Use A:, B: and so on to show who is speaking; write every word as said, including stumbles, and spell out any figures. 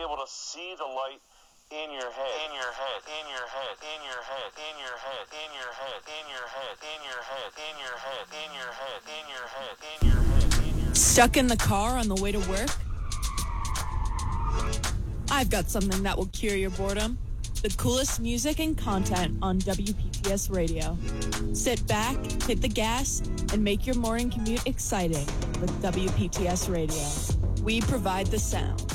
A: be able to see the light in your head, in your head, in your head, in your head, in your head, in your head, in your head, in your head, in your head, in your head, in your head, in your head, in your head.
B: Stuck in the car on the way to work? I've got something that will cure your boredom. The coolest music and content on W P T S Radio. Sit back, hit the gas, and make your morning commute exciting with W P T S Radio. We provide the sound.